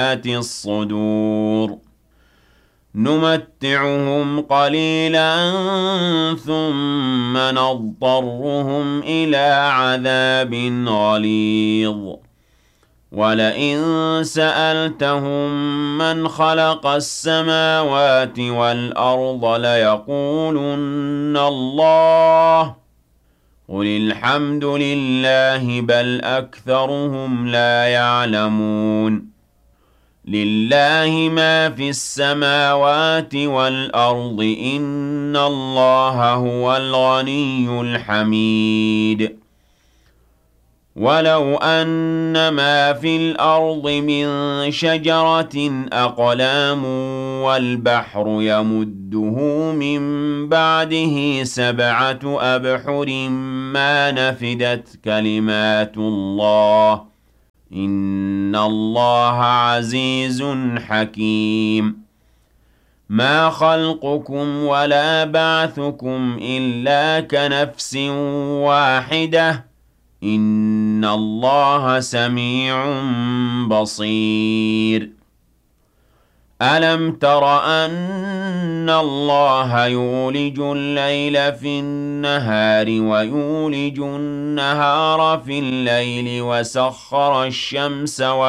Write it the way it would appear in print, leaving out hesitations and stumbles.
الصدور نمتعهم قليلا ثم نضطرهم إلى عذاب غليظ ولئن سألتهم من خلق السماوات والأرض ليقولن الله قل الحمد لله بل أكثرهم لا يعلمون لله ما في السماوات والأرض إن الله هو الغني الحميد ولو أن ما في الأرض من شجرة أقلام والبحر يمده من بعده 7 أبحر ما نفدت كلمات الله إن الله عزيز حكيم ما خلقكم ولا بعثكم إلا كنفس واحدة إن الله سميع بصير ألم تر أن الله يولج الليل في النهار ويولج النهار في الليل وسخر الشمس